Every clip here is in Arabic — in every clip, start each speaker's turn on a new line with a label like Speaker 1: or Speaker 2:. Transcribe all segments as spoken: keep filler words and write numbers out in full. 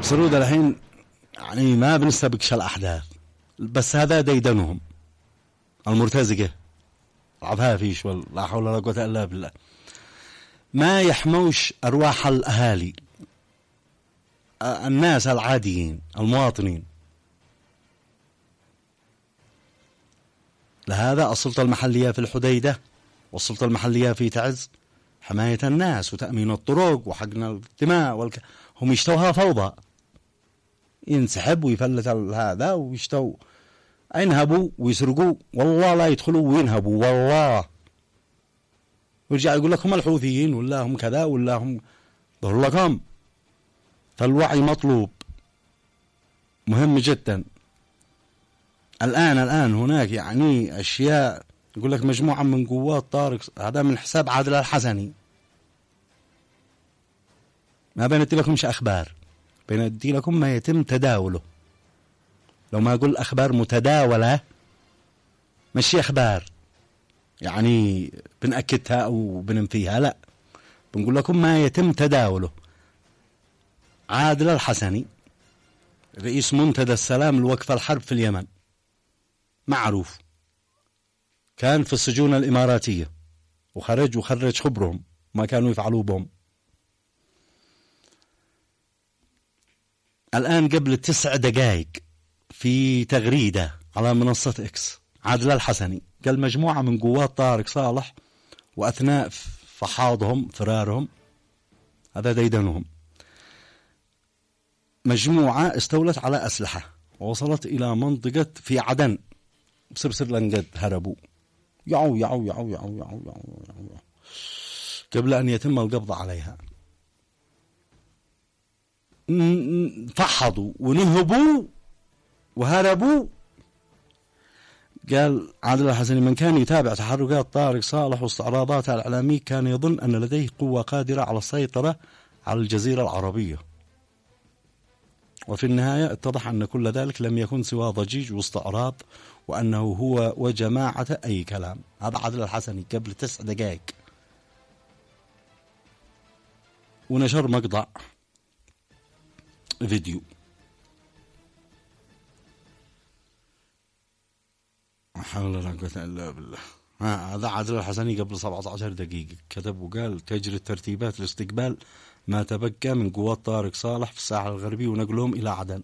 Speaker 1: سرودة الحين يعني ما بنستبقش الأحداث، بس هذا ديدنهم المرتزقة العفافيش ولا حول ولا قوة إلا بالله، ما يحموش أرواح الأهالي الناس العاديين المواطنين. لهذا السلطة المحلية في الحديدة والسلطة المحلية في تعز حماية الناس وتأمين الطرق وحقن الدماء والك... هم يشتوها فوضى، ينسحب ويفلت هذا ويشتوا ينهبوا ويسرقوا، والله لا يدخلوا وينهبوا والله، ويرجع يقول لك هم الحوثيين ولا هم كذا ولا هم ظهر لكم. فالوعي مطلوب مهم جدا. الآن الآن هناك يعني أشياء يقول لك مجموعة من قوات طارق، هذا من حساب عادل الحسني. ما بندي لكمش أخبار، بندي لكم ما يتم تداوله. لو ما أقول أخبار متداولة مش أخبار يعني بنأكدها أو بننفيها، لا، بنقول لكم ما يتم تداوله. عادل الحسني رئيس منتدى السلام لوقف الحرب في اليمن معروف، كان في السجون الإماراتية وخرج وخرج خبرهم ما كانوا يفعلوا بهم. الآن قبل تسع دقائق في تغريدة على منصة إكس عادل الحسني قال مجموعة من قوات طارق صالح وأثناء فحاضهم فرارهم، هذا ديدنهم، مجموعة استولت على أسلحة ووصلت إلى منطقة في عدن بسرسر لنقد هربوا يعو يعو يعو يعو يعو يعو يعو قبل أن يتم القبض عليها. فحضوا ونهبوا وهربوا. قال عادل الحسني من كان يتابع تحركات طارق صالح واستعراضاتها الإعلامية كان يظن أن لديه قوة قادرة على السيطرة على الجزيرة العربية، وفي النهاية اتضح أن كل ذلك لم يكن سوى ضجيج واستعراض، وأنه هو وجماعة أي كلام. هذا عادل الحسني قبل تسع دقائق، ونشر مقطع فيديو. حول ولا قوة إلا بالله. هذا عادل الحسني قبل سبعة عشر دقيقة كتب وقال تجري الترتيبات لاستقبال ما تبقى من قوات طارق صالح في الساحل الغربي ونقلهم إلى عدن،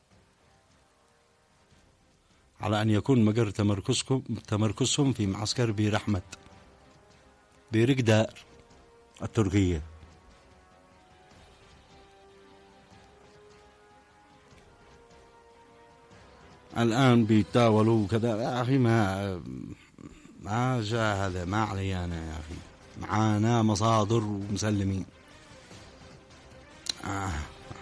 Speaker 1: على أن يكون مقر تمركزكم تمركزهم في معسكر بير أحمد بيرقدار التركية. الآن بيتداولوا كذا يا أخي، ما ما جاء هذا، ما علي أنا يا أخي، معانا مصادر ومسلمين. آه.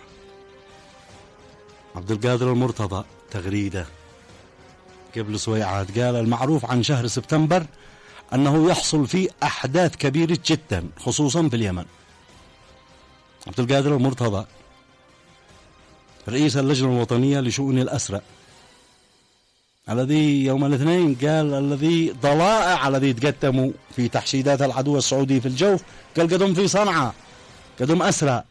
Speaker 1: عبد القادر المرتضى تغريدة قبل سويعات قال المعروف عن شهر سبتمبر أنه يحصل فيه أحداث كبيرة جدا خصوصا في اليمن. عبد القادر المرتضى رئيس اللجنة الوطنية لشؤون الأسرى الذي يوم الاثنين قال الذي ضلائع الذي تقدموا في تحشيدات العدو السعودي في الجوف قال قدم في صنعاء قدم أسرى.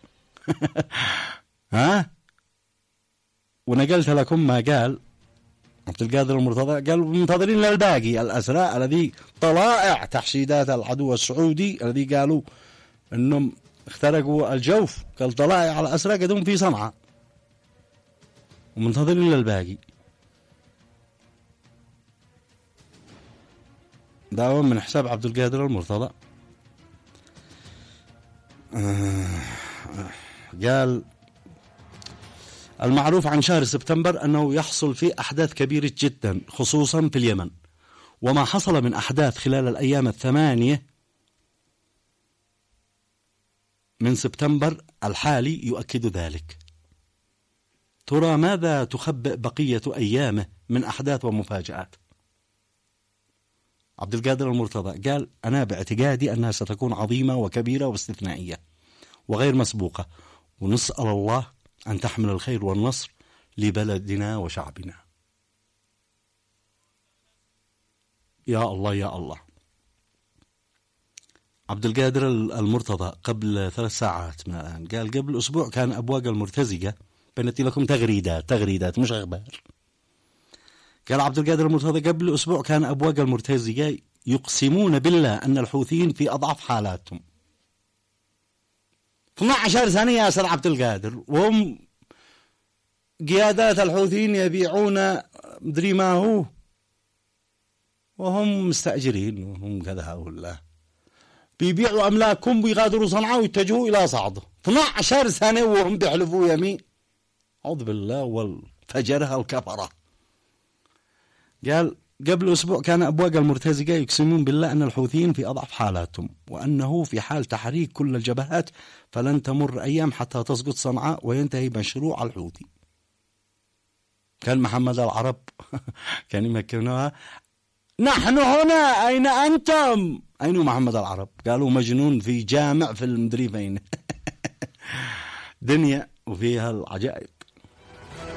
Speaker 1: ها، ونقلت لكم ما قال عبد القادر المرتضى، قال منتظرين للباقي الأسرى الذي طلائع تحشيدات العدو السعودي الذي قالوا انهم اخترقوا الجوف، قال طلائع على الأسرى قدم في صنعاء ومنتظرين للباقي. دعوة من حساب عبد القادر المرتضى. آه قال المعروف عن شهر سبتمبر أنه يحصل فيه أحداث كبيرة جدا خصوصا في اليمن، وما حصل من أحداث خلال الأيام الثمانية من سبتمبر الحالي يؤكد ذلك. ترى ماذا تخبئ بقية أيامه من أحداث ومفاجآت؟ عبد القادر المرتضى قال أنا باعتقادي أنها ستكون عظيمة وكبيرة واستثنائية وغير مسبوقة، ونسأل الله أن تحمل الخير والنصر لبلدنا وشعبنا. يا الله يا الله. عبد القادر المرتضى قبل ثلاث ساعات من الآن قال قبل أسبوع كان أبواق المرتزقة بنتي لكم تغريدات تغريدات مش أخبار. قال عبد القادر المرتضى قبل أسبوع كان أبواق المرتزقة يقسمون بالله أن الحوثيين في أضعف حالاتهم. اثنتا عشرة سنة يا أستاذ عبد القادر وهم قيادات الحوثيين يبيعون مدري ما هو وهم مستأجرين وهم كذا هؤلاء بيبيعوا أملاكهم ويغادروا صنعاء ويتجهوا إلى صعده. اثنتا عشرة سنة وهم بيحلفوا يمين. أعوذ بالله والفجرها الكفرة. قال قبل أسبوع كان أبواق المرتزقة يقسمون بالله أن الحوثيين في أضعف حالاتهم وأنه في حال تحريك كل الجبهات فلن تمر أيام حتى تسقط صنعاء وينتهي مشروع الحوثي. كان محمد العرب كان يمكنوها نحن هنا أين أنتم؟ أين محمد العرب؟ قالوا مجنون في جامع في المدري بين دنيا وفيها العجائب.